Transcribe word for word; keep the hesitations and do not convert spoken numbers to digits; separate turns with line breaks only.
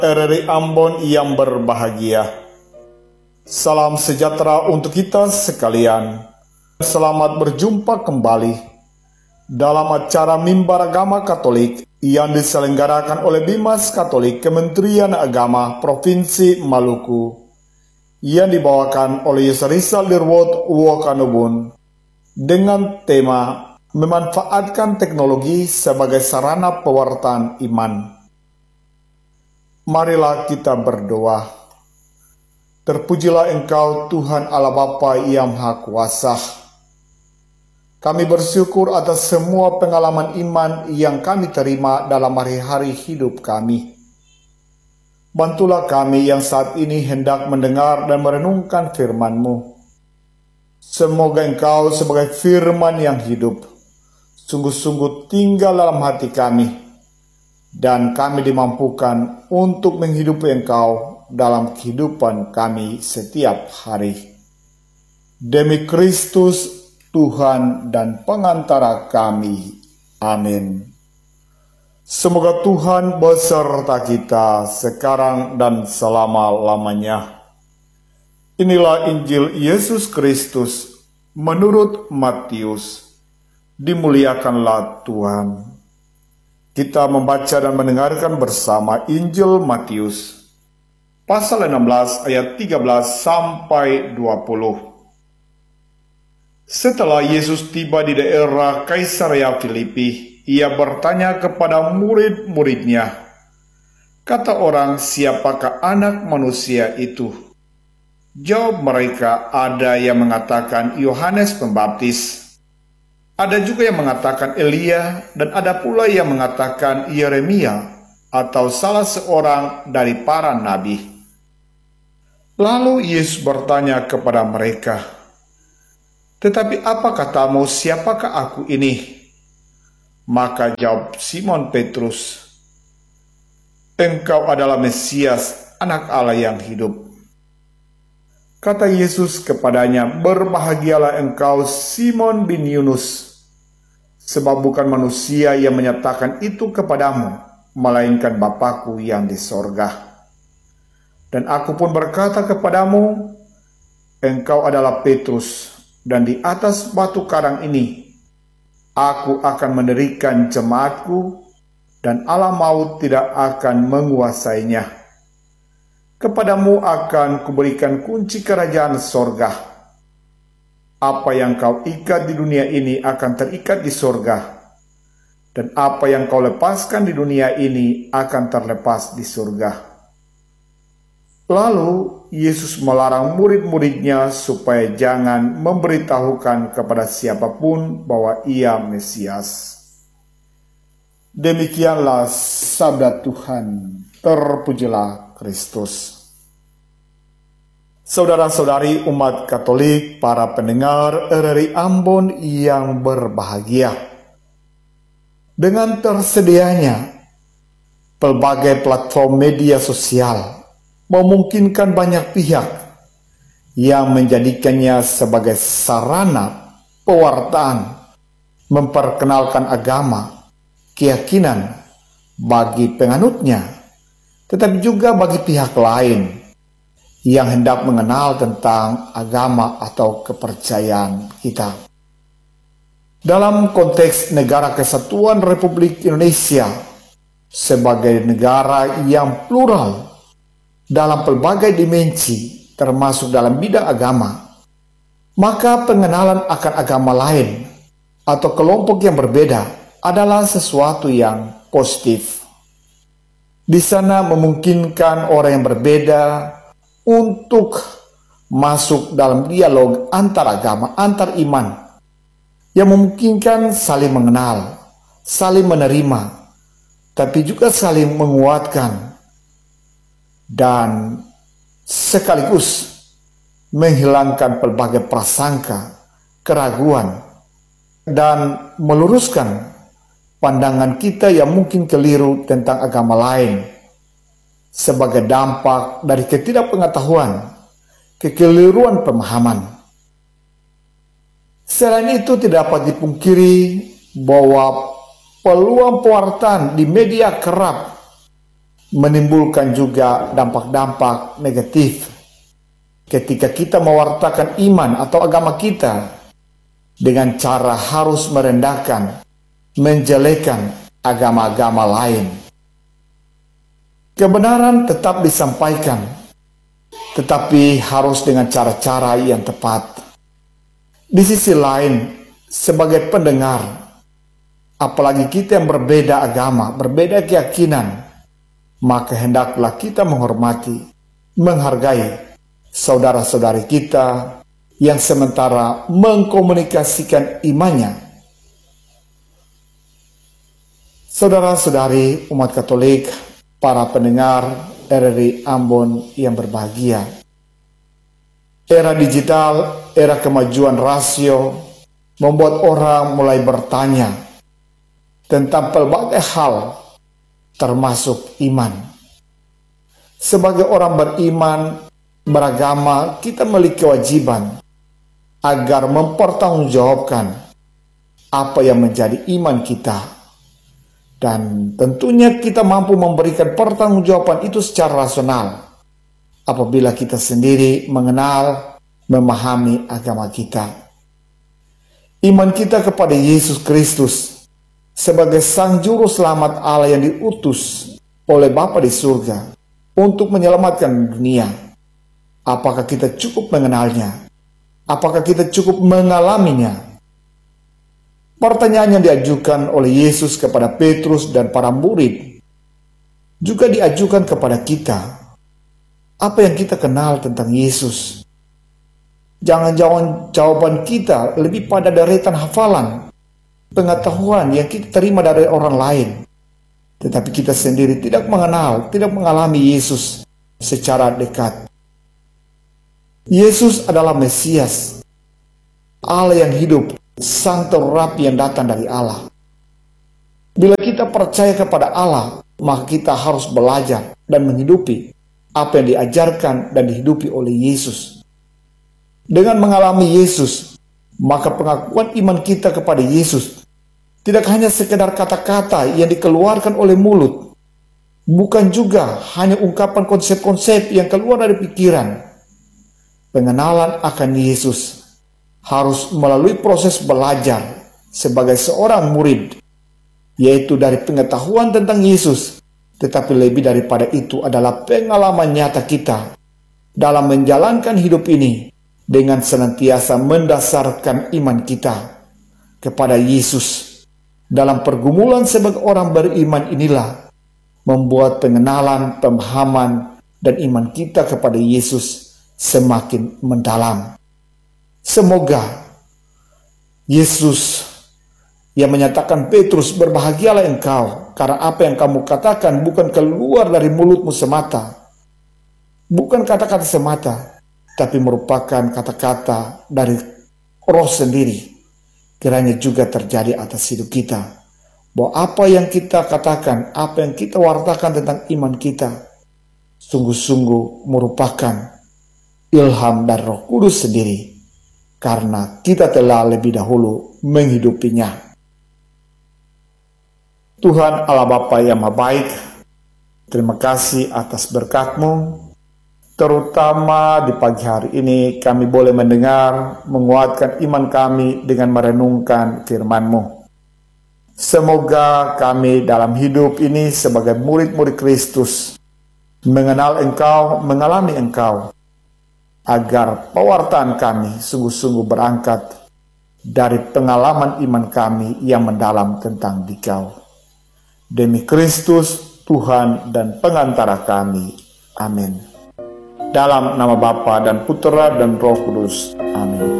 R R I Ambon yang berbahagia. Salam sejahtera untuk kita sekalian. Selamat berjumpa kembali dalam acara Mimbar Agama Katolik yang diselenggarakan oleh Bimas Katolik Kementerian Agama Provinsi Maluku yang dibawakan oleh Yusarisa Lirwood Wokanubun dengan tema memanfaatkan teknologi sebagai sarana pewartaan iman. Marilah kita berdoa. Terpujilah Engkau Tuhan Allah Bapa yang Maha Kuasa. Kami bersyukur atas semua pengalaman iman yang kami terima dalam hari-hari hidup kami. Bantulah kami yang saat ini hendak mendengar dan merenungkan firman-Mu. Semoga Engkau sebagai firman yang hidup sungguh-sungguh tinggal dalam hati kami, dan kami dimampukan untuk menghidupi Engkau dalam kehidupan kami setiap hari. Demi Kristus, Tuhan dan pengantara kami. Amin. Semoga Tuhan beserta kita sekarang dan selama-lamanya. Inilah Injil Yesus Kristus menurut Matius. Dimuliakanlah Tuhan. Kita membaca dan mendengarkan bersama Injil Matius, pasal enam belas ayat tiga belas sampai dua puluh. Setelah Yesus tiba di daerah Kaisarea Filipi, ia bertanya kepada murid-muridnya, "Kata orang, siapakah anak manusia itu?" Jawab mereka, "Ada yang mengatakan Yohanes Pembaptis, ada juga yang mengatakan Elia, dan ada pula yang mengatakan Yeremia atau salah seorang dari para nabi." Lalu Yesus bertanya kepada mereka, "Tetapi apa katamu, siapakah aku ini?" Maka jawab Simon Petrus, "Engkau adalah Mesias, Anak Allah yang hidup." Kata Yesus kepadanya, "Berbahagialah engkau Simon bin Yunus, sebab bukan manusia yang menyatakan itu kepadamu, melainkan Bapa-Ku yang di sorga. Dan aku pun berkata kepadamu, engkau adalah Petrus, dan di atas batu karang ini, aku akan mendirikan jemaatku, dan alam maut tidak akan menguasainya. Kepadamu akan kuberikan kunci kerajaan sorga. Apa yang kau ikat di dunia ini akan terikat di sorga, dan apa yang kau lepaskan di dunia ini akan terlepas di surga." Lalu Yesus melarang murid-muridnya supaya jangan memberitahukan kepada siapapun bahwa ia Mesias. Demikianlah sabda Tuhan. Terpujilah Kristus. Saudara-saudari umat Katolik, para pendengar R R I Ambon yang berbahagia. Dengan tersedianya pelbagai platform media sosial memungkinkan banyak pihak yang menjadikannya sebagai sarana pewartaan, memperkenalkan agama, keyakinan bagi penganutnya, tetapi juga bagi pihak lain yang hendak mengenal tentang agama atau kepercayaan kita. Dalam konteks Negara Kesatuan Republik Indonesia sebagai negara yang plural dalam pelbagai dimensi termasuk dalam bidang agama, maka pengenalan akan agama lain atau kelompok yang berbeda adalah sesuatu yang positif. Di sana memungkinkan orang yang berbeda untuk masuk dalam dialog antar agama, antar iman, yang memungkinkan saling mengenal, saling menerima, tapi juga saling menguatkan, dan sekaligus menghilangkan pelbagai prasangka, keraguan, dan meluruskan pandangan kita yang mungkin keliru tentang agama lain sebagai dampak dari ketidakpengetahuan, kekeliruan pemahaman. Selain itu, tidak dapat dipungkiri bahwa peluang pewartaan di media kerap menimbulkan juga dampak-dampak negatif ketika kita mewartakan iman atau agama kita dengan cara harus merendahkan, menjelekan agama-agama lain. Kebenaran tetap disampaikan, tetapi harus dengan cara-cara yang tepat. Di sisi lain, sebagai pendengar, apalagi kita yang berbeda agama, berbeda keyakinan, maka hendaklah kita menghormati, menghargai saudara-saudari kita yang sementara mengkomunikasikan imannya. Saudara-saudari umat Katolik, para pendengar R R I Ambon yang berbahagia. Era digital, era kemajuan rasio, membuat orang mulai bertanya tentang pelbagai hal, termasuk iman. Sebagai orang beriman, beragama, kita memiliki kewajiban agar mempertanggungjawabkan apa yang menjadi iman kita. Dan tentunya kita mampu memberikan pertanggungjawaban itu secara rasional apabila kita sendiri mengenal, memahami agama kita. Iman kita kepada Yesus Kristus sebagai Sang Juru Selamat Allah yang diutus oleh Bapa di surga untuk menyelamatkan dunia. Apakah kita cukup mengenalnya? Apakah kita cukup mengalaminya? Pertanyaan yang diajukan oleh Yesus kepada Petrus dan para murid juga diajukan kepada kita. Apa yang kita kenal tentang Yesus? Jangan-jangan jawaban kita lebih pada deretan hafalan, pengetahuan yang kita terima dari orang lain, tetapi kita sendiri tidak mengenal, tidak mengalami Yesus secara dekat. Yesus adalah Mesias, Allah yang hidup, Sang Terapi yang datang dari Allah. Bila kita percaya kepada Allah, maka kita harus belajar dan menghidupi apa yang diajarkan dan dihidupi oleh Yesus. Dengan mengalami Yesus, maka pengakuan iman kita kepada Yesus tidak hanya sekedar kata-kata yang dikeluarkan oleh mulut, bukan juga hanya ungkapan konsep-konsep yang keluar dari pikiran. Pengenalan akan Yesus harus melalui proses belajar sebagai seorang murid, yaitu dari pengetahuan tentang Yesus, tetapi lebih daripada itu adalah pengalaman nyata kita dalam menjalankan hidup ini dengan senantiasa mendasarkan iman kita kepada Yesus. Dalam pergumulan sebagai orang beriman inilah membuat pengenalan, pemahaman, dan iman kita kepada Yesus semakin mendalam. Semoga Yesus yang menyatakan Petrus, berbahagialah engkau karena apa yang kamu katakan bukan keluar dari mulutmu semata, bukan kata-kata semata, tapi merupakan kata-kata dari Roh sendiri. Kiranya juga terjadi atas hidup kita, bahwa apa yang kita katakan, apa yang kita wartakan tentang iman kita sungguh-sungguh merupakan ilham dari Roh Kudus sendiri, karena kita telah lebih dahulu menghidupinya. Tuhan Allah Bapa yang Maha Baik, terima kasih atas berkat-Mu, terutama di pagi hari ini kami boleh mendengar, menguatkan iman kami dengan merenungkan firman-Mu. Semoga kami dalam hidup ini sebagai murid-murid Kristus mengenal Engkau, mengalami Engkau, agar pewartaan kami sungguh-sungguh berangkat dari pengalaman iman kami yang mendalam tentang Dikau. Demi Kristus, Tuhan dan pengantara kami. Amin. Dalam nama Bapa dan Putera dan Roh Kudus. Amin.